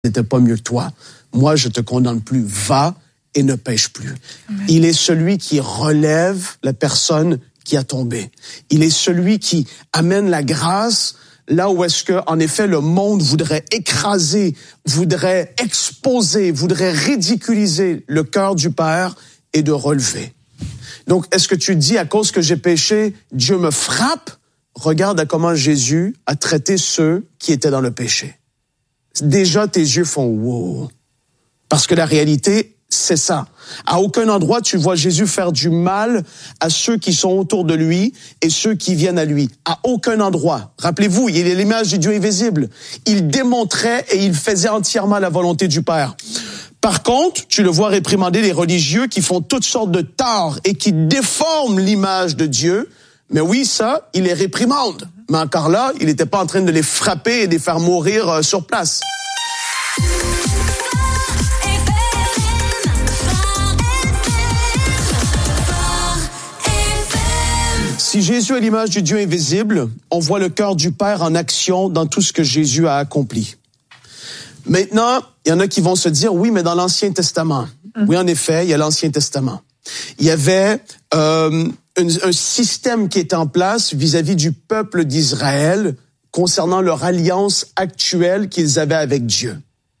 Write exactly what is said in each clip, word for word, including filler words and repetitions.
n'était pas mieux que toi. Moi, je te condamne plus. Va et ne pêche plus. Amen. Il est celui qui relève la personne qui a tombé. Il est celui qui amène la grâce là où est-ce que, en effet, le monde voudrait écraser, voudrait exposer, voudrait ridiculiser le cœur du Père et de relever. Donc, est-ce que tu dis, à cause que j'ai péché, Dieu me frappe? Regarde à comment Jésus a traité ceux qui étaient dans le péché. Déjà, tes yeux font « wow ». Parce que la réalité, c'est ça. À aucun endroit, tu vois Jésus faire du mal à ceux qui sont autour de lui et ceux qui viennent à lui. À aucun endroit. Rappelez-vous, il est l'image du Dieu invisible. Il démontrait et il faisait entièrement la volonté du Père. Par contre, tu le vois réprimander les religieux qui font toutes sortes de torts et qui déforment l'image de Dieu. Mais oui, ça, il les réprimande. Mais encore là, il n'était pas en train de les frapper et de les faire mourir euh, sur place. Si Jésus est l'image du Dieu invisible, on voit le cœur du Père en action dans tout ce que Jésus a accompli. Maintenant, il y en a qui vont se dire, oui, mais dans l'Ancien Testament. Mmh. Oui, en effet, il y a l'Ancien Testament. Il y avait euh, un, un système qui était en place vis-à-vis du peuple d'Israël concernant leur alliance actuelle qu'ils avaient avec Dieu.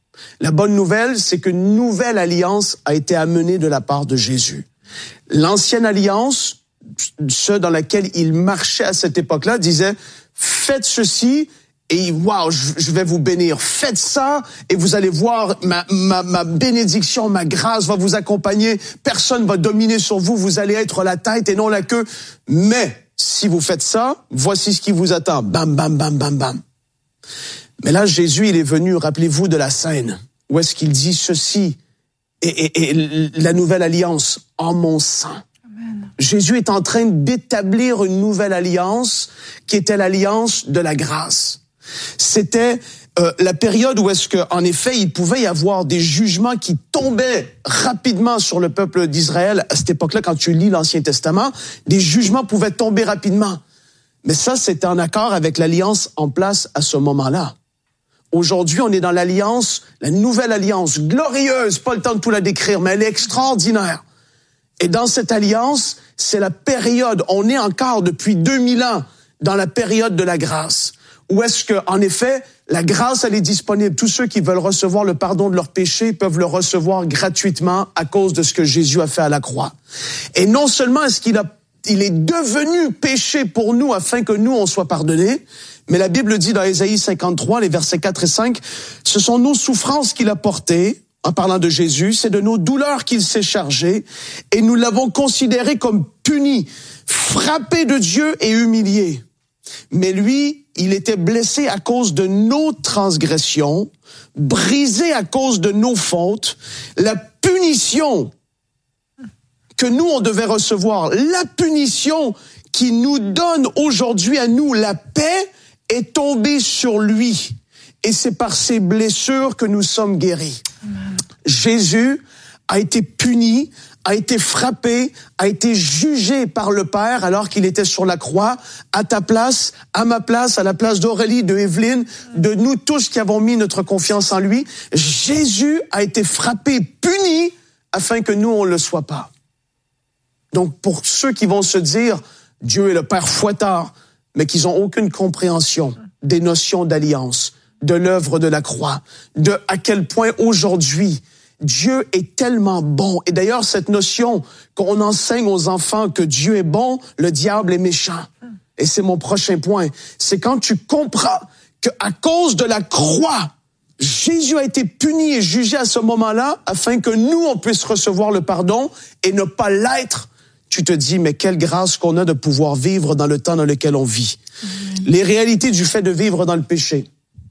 La bonne nouvelle, c'est qu'une nouvelle alliance a été amenée de la part de Jésus. L'ancienne alliance, ceux dans laquelle il marchait à cette époque-là, disait « Faites ceci et wow, je vais vous bénir. Faites ça et vous allez voir ma, ma, ma bénédiction, ma grâce va vous accompagner. Personne va dominer sur vous. Vous allez être la tête et non la queue. Mais si vous faites ça, voici ce qui vous attend. Bam, bam, bam, bam, bam. » Mais là, Jésus, il est venu, rappelez-vous de la scène, où est-ce qu'il dit ceci et, et, et la nouvelle alliance en mon sang. Jésus est en train d'établir une nouvelle alliance qui était l'alliance de la grâce. C'était euh, la période où est-ce que, en effet, il pouvait y avoir des jugements qui tombaient rapidement sur le peuple d'Israël. À cette époque-là, quand tu lis l'Ancien Testament, des jugements pouvaient tomber rapidement. Mais ça, c'était en accord avec l'alliance en place à ce moment-là. Aujourd'hui, on est dans l'alliance, la nouvelle alliance, glorieuse, pas le temps de tout la décrire, mais elle est extraordinaire. Et dans cette alliance, c'est la période, on est encore depuis deux mille ans dans la période de la grâce. Où est-ce que, en effet, la grâce, elle est disponible. Tous ceux qui veulent recevoir le pardon de leurs péchés peuvent le recevoir gratuitement à cause de ce que Jésus a fait à la croix. Et non seulement est-ce qu'il a, il est devenu péché pour nous afin que nous, on soit pardonnés, mais la Bible dit dans Ésaïe cinquante-trois, les versets quatre et cinq, ce sont nos souffrances qu'il a portées. En parlant de Jésus, c'est de nos douleurs qu'il s'est chargé et nous l'avons considéré comme puni, frappé de Dieu et humilié. Mais lui, il était blessé à cause de nos transgressions, brisé à cause de nos fautes. La punition que nous, on devait recevoir, la punition qui nous donne aujourd'hui à nous la paix est tombée sur lui. Et c'est par ses blessures que nous sommes guéris. Amen. Jésus a été puni, a été frappé, a été jugé par le Père alors qu'il était sur la croix, à ta place, à ma place, à la place d'Aurélie, de Evelyne, de nous tous qui avons mis notre confiance en lui. Jésus a été frappé, puni, afin que nous, on ne le soit pas. Donc, pour ceux qui vont se dire, Dieu est le Père fouettard, mais qui n'ont aucune compréhension des notions d'alliance, de l'œuvre de la croix, de à quel point aujourd'hui, Dieu est tellement bon. Et d'ailleurs, cette notion qu'on enseigne aux enfants que Dieu est bon, le diable est méchant. Et c'est mon prochain point. C'est quand tu comprends qu'à cause de la croix, Jésus a été puni et jugé à ce moment-là afin que nous, on puisse recevoir le pardon et ne pas l'être. Tu te dis, mais quelle grâce qu'on a de pouvoir vivre dans le temps dans lequel on vit. Mmh. Les réalités du fait de vivre dans le péché.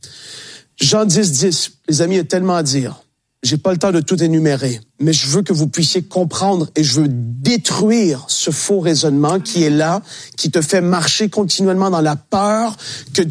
Jean dix, dix, les amis, il y a tellement à dire. J'ai pas le temps de tout énumérer, mais je veux que vous puissiez comprendre et je veux détruire ce faux raisonnement qui est là, qui te fait marcher continuellement dans la peur, que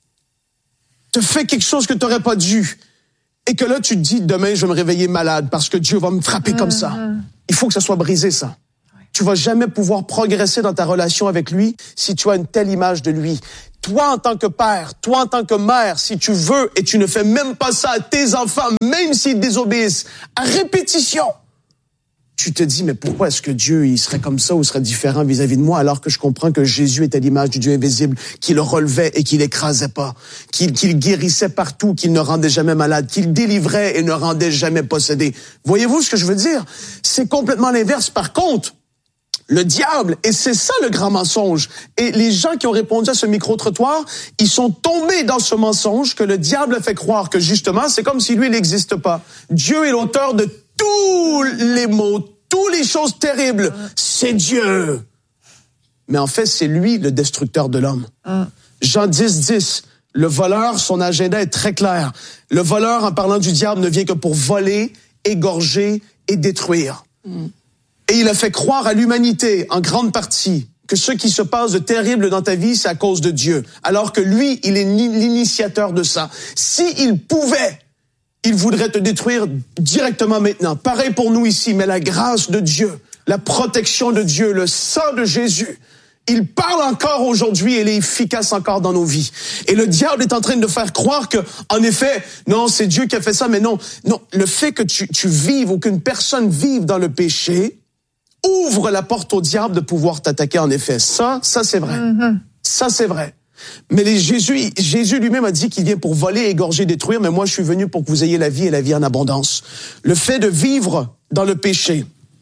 te fait quelque chose que tu n'aurais pas dû. Et que là, tu te dis, demain, je vais me réveiller malade parce que Dieu va me frapper mmh. comme ça. Il faut que ça soit brisé, ça. Tu vas jamais pouvoir progresser dans ta relation avec lui si tu as une telle image de lui. Toi, en tant que père, toi, en tant que mère, si tu veux et tu ne fais même pas ça à tes enfants, même s'ils désobéissent, à répétition, tu te dis, mais pourquoi est-ce que Dieu, il serait comme ça ou serait différent vis-à-vis de moi, alors que je comprends que Jésus était l'image du Dieu invisible, qu'il le relevait et qu'il écrasait pas, qu'il, qu'il guérissait partout, qu'il ne rendait jamais malade, qu'il délivrait et ne rendait jamais possédé. Voyez-vous ce que je veux dire? C'est complètement l'inverse. Par contre, le diable, et c'est ça le grand mensonge. Et les gens qui ont répondu à ce micro-trottoir, ils sont tombés dans ce mensonge que le diable fait croire que justement, c'est comme si lui, il n'existe pas. Dieu est l'auteur de tous les maux, toutes les choses terribles. C'est Dieu. Mais en fait, c'est lui le destructeur de l'homme. Jean dix, dix. Le voleur, son agenda est très clair. Le voleur, en parlant du diable, ne vient que pour voler, égorger et détruire. Et il a fait croire à l'humanité, en grande partie, que ce qui se passe de terrible dans ta vie, c'est à cause de Dieu. Alors que lui, il est l'initiateur de ça. S'il pouvait, il voudrait te détruire directement maintenant. Pareil pour nous ici, mais la grâce de Dieu, la protection de Dieu, le sang de Jésus, il parle encore aujourd'hui et il est efficace encore dans nos vies. Et le diable est en train de faire croire que, en effet, non, c'est Dieu qui a fait ça, mais non. Non, le fait que tu, tu vives ou qu'une personne vive dans le péché ouvre la porte au diable de pouvoir t'attaquer, en effet. Ça, ça c'est vrai. Mm-hmm. Ça, c'est vrai. Mais les Jésus, Jésus lui-même a dit qu'il vient pour voler, égorger, détruire, mais moi, je suis venu pour que vous ayez la vie et la vie en abondance. Le fait de vivre dans le péché.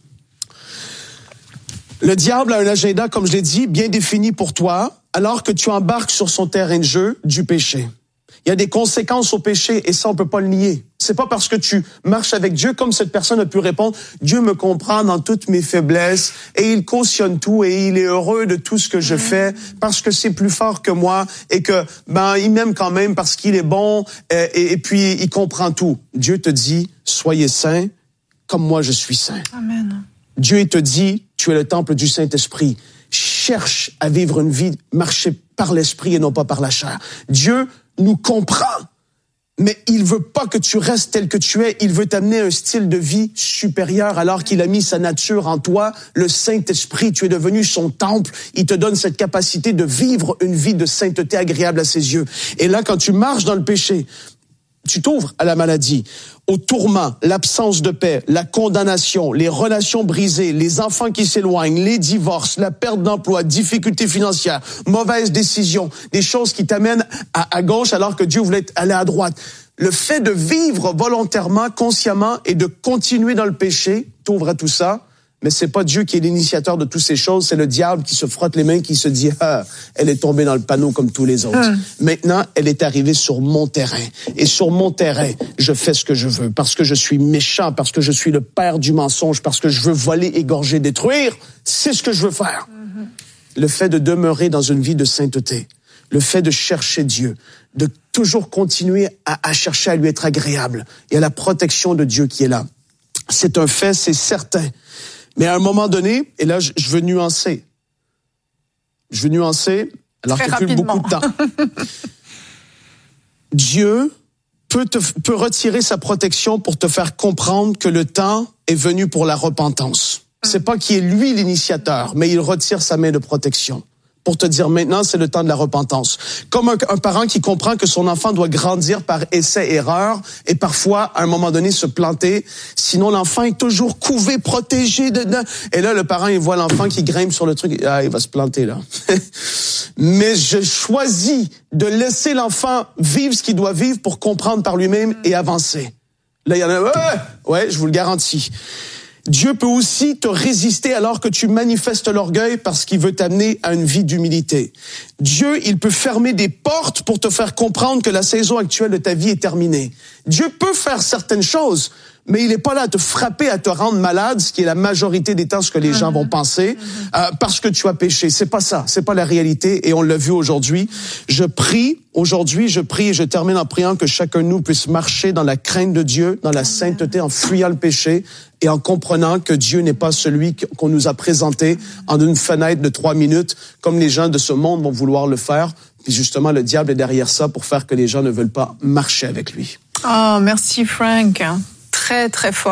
Le diable a un agenda, comme je l'ai dit, bien défini pour toi, alors que tu embarques sur son terrain de jeu du péché. Il y a des conséquences au péché et ça, on peut pas le nier. C'est pas parce que tu marches avec Dieu, comme cette personne a pu répondre, Dieu me comprend dans toutes mes faiblesses et il cautionne tout et il est heureux de tout ce que je fais parce que c'est plus fort que moi et que, ben, il m'aime quand même parce qu'il est bon et, et, et puis il comprend tout. Dieu te dit, soyez saints comme moi je suis saint. Amen. Dieu te dit, tu es le temple du Saint-Esprit. Cherche à vivre une vie, marcher par l'Esprit et non pas par la chair. Dieu nous comprend, mais il veut pas que tu restes tel que tu es. Il veut t'amener un style de vie supérieur alors qu'il a mis sa nature en toi, le Saint-Esprit. Tu es devenu son temple. Il te donne cette capacité de vivre une vie de sainteté agréable à ses yeux. Et là, quand tu marches dans le péché, tu t'ouvres à la maladie, au tourment, l'absence de paix, la condamnation, les relations brisées, les enfants qui s'éloignent, les divorces, la perte d'emploi, difficultés financières, mauvaises décisions, des choses qui t'amènent à, à gauche alors que Dieu voulait aller à droite. Le fait de vivre volontairement, consciemment et de continuer dans le péché t'ouvre à tout ça. Mais c'est pas Dieu qui est l'initiateur de toutes ces choses, c'est le diable qui se frotte les mains, qui se dit, ah, elle est tombée dans le panneau comme tous les autres. Hum. Maintenant, elle est arrivée sur mon terrain. Et sur mon terrain, je fais ce que je veux, parce que je suis méchant, parce que je suis le père du mensonge, parce que je veux voler, égorger, détruire. C'est ce que je veux faire. Hum. Le fait de demeurer dans une vie de sainteté, le fait de chercher Dieu, de toujours continuer à, à chercher à lui être agréable. Il y a la protection de Dieu qui est là. C'est un fait, c'est certain. Mais à un moment donné, et là, je, je veux nuancer. Je veux nuancer, alors qu'il n'y a plus beaucoup de temps. Dieu peut, te, peut retirer sa protection pour te faire comprendre que le temps est venu pour la repentance. C'est pas qu'il est lui l'initiateur, mais il retire sa main de protection pour te dire maintenant, c'est le temps de la repentance. Comme un, un parent qui comprend que son enfant doit grandir par essai-erreur et parfois, à un moment donné, se planter. Sinon, l'enfant est toujours couvé, protégé dedans. Et là, le parent, il voit l'enfant qui grimpe sur le truc. Ah, il va se planter, là. Mais je choisis de laisser l'enfant vivre ce qu'il doit vivre pour comprendre par lui-même et avancer. Là, il y en a, ouais, ouais, je vous le garantis. Dieu peut aussi te résister alors que tu manifestes l'orgueil parce qu'il veut t'amener à une vie d'humilité. Dieu, il peut fermer des portes pour te faire comprendre que la saison actuelle de ta vie est terminée. Dieu peut faire certaines choses, mais il n'est pas là à te frapper, à te rendre malade, ce qui est la majorité des temps ce que les gens vont penser, euh, parce que tu as péché. C'est pas ça, c'est pas la réalité, et on l'a vu aujourd'hui. Je prie, aujourd'hui, je prie et je termine en priant que chacun de nous puisse marcher dans la crainte de Dieu, dans la sainteté, en fuyant le péché, et en comprenant que Dieu n'est pas celui qu'on nous a présenté en une fenêtre de trois minutes, comme les gens de ce monde vont vouloir le faire. Puis justement, le diable est derrière ça pour faire que les gens ne veulent pas marcher avec lui. Oh, merci Frank. Très, très fort.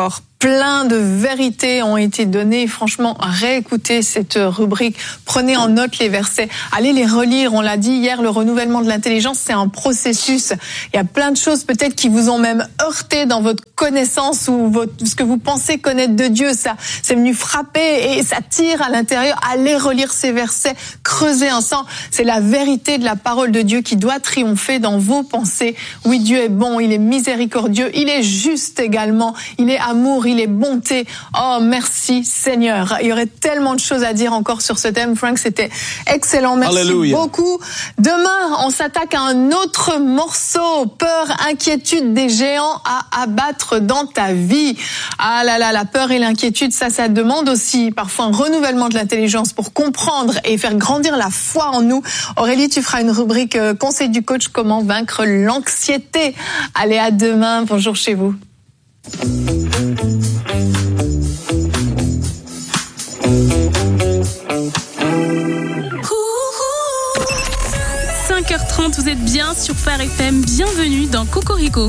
Plein de vérités ont été données. Franchement, réécoutez cette rubrique. Prenez en note les versets. Allez les relire. On l'a dit hier, le renouvellement de l'intelligence, c'est un processus. Il y a plein de choses peut-être qui vous ont même heurté dans votre connaissance ou votre, ce que vous pensez connaître de Dieu. Ça, c'est venu frapper et ça tire à l'intérieur. Allez relire ces versets. Creusez ensemble. C'est la vérité de la parole de Dieu qui doit triompher dans vos pensées. Oui, Dieu est bon. Il est miséricordieux. Il est juste également. Il est amour. Il est bonté. Oh, merci Seigneur. Il y aurait tellement de choses à dire encore sur ce thème. Frank, c'était excellent. Merci Alléluia. Beaucoup. Demain, on s'attaque à un autre morceau. Peur, inquiétude des géants à abattre dans ta vie. Ah là là, la peur et l'inquiétude, ça, ça demande aussi parfois un renouvellement de l'intelligence pour comprendre et faire grandir la foi en nous. Aurélie, tu feras une rubrique euh, conseil du coach, comment vaincre l'anxiété. Allez, à demain. Bonjour chez vous. cinq heures trente, vous êtes bien sur Phare F M. Bienvenue dans Cocorico.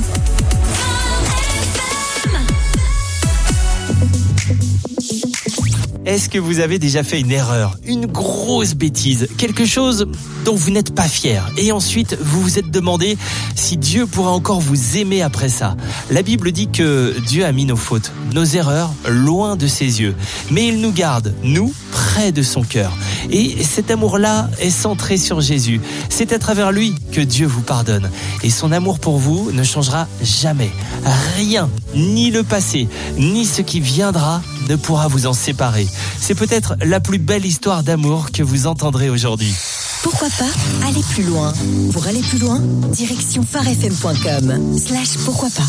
Est-ce que vous avez déjà fait une erreur, une grosse bêtise, quelque chose dont vous n'êtes pas fier, et ensuite vous vous êtes demandé si Dieu pourra encore vous aimer après ça? La Bible dit que Dieu a mis nos fautes, nos erreurs loin de ses yeux, mais il nous garde, nous, près de son cœur. Et cet amour-là est centré sur Jésus. C'est à travers lui que Dieu vous pardonne. Et son amour pour vous ne changera jamais. Rien, ni le passé, ni ce qui viendra, ne pourra vous en séparer. C'est peut-être la plus belle histoire d'amour que vous entendrez aujourd'hui. Pourquoi pas aller plus loin? Pour aller plus loin, direction pharefm point com slash pourquoi pas.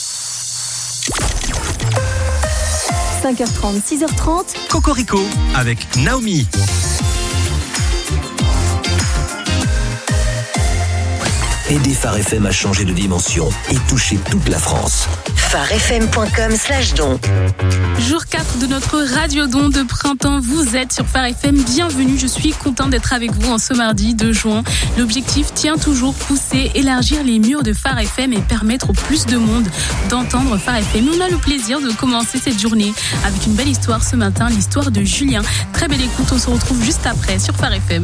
cinq heures trente, six heures trente. Cocorico avec Naomi. Aidez Phare F M à changer de dimension et toucher toute la France. pharefm point com slash don. Jour quatre de notre radio don de printemps. Vous êtes sur Phare F M. Bienvenue. Je suis contente d'être avec vous en ce mardi deux juin. L'objectif tient toujours, pousser, élargir les murs de Phare F M et permettre au plus de monde d'entendre Phare F M. On a le plaisir de commencer cette journée avec une belle histoire ce matin, l'histoire de Julien. Très belle écoute. On se retrouve juste après sur Phare F M.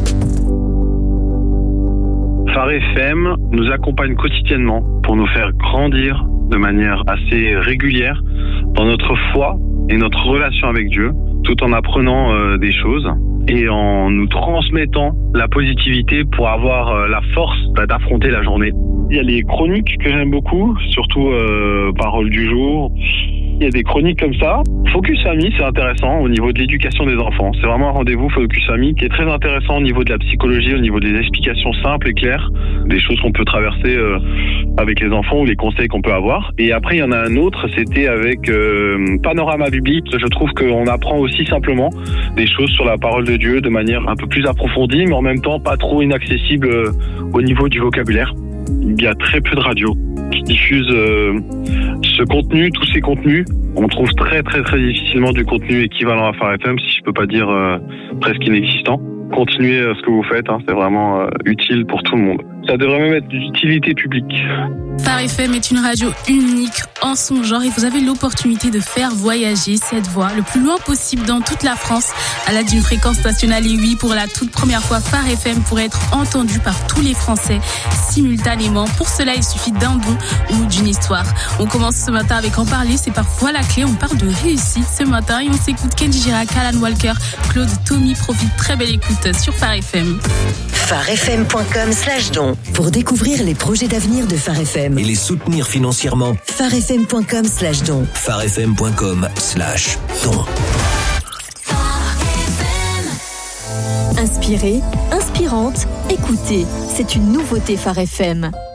Phare F M nous accompagne quotidiennement pour nous faire grandir de manière assez régulière dans notre foi et notre relation avec Dieu, tout en apprenant euh, des choses et en nous transmettant la positivité pour avoir euh, la force bah, d'affronter la journée. Il y a les chroniques que j'aime beaucoup, surtout euh, Parole du jour. Il y a des chroniques comme ça. Focus Famille, c'est intéressant au niveau de l'éducation des enfants. C'est vraiment un rendez-vous Focus Famille qui est très intéressant au niveau de la psychologie, au niveau des explications simples et claires, des choses qu'on peut traverser euh, avec les enfants ou les conseils qu'on peut avoir. Et après, il y en a un autre, c'était avec euh, Panorama Biblique. Je trouve qu'on apprend aussi simplement des choses sur la parole de Dieu de manière un peu plus approfondie, mais en même temps pas trop inaccessible euh, au niveau du vocabulaire. Il y a très peu de radios qui diffusent euh, ce contenu, tous ces contenus. On trouve très très très difficilement du contenu équivalent à Phare F M, si je peux pas dire euh, presque inexistant. Continuez euh, ce que vous faites, hein, c'est vraiment euh, utile pour tout le monde. Ça devrait même être d'utilité publique. Phare F M est une radio unique en son genre et vous avez l'opportunité de faire voyager cette voix le plus loin possible dans toute la France à l'aide d'une fréquence nationale. Et oui, pour la toute première fois, Phare F M pourrait être entendu par tous les Français simultanément. Pour cela, il suffit d'un don ou d'une histoire. On commence ce matin avec En parler, c'est parfois la clé. On parle de réussite ce matin et on s'écoute Kenji Girac, Alan Walker, Claude, Tommy. Profite, très belle écoute sur Phare F M. pharefm point com slash don pour découvrir les projets d'avenir de Phare F M et les soutenir financièrement. pharefm point com slash don. pharefm point com slash don. Inspirée, inspirante, écoutez, c'est une nouveauté Phare F M.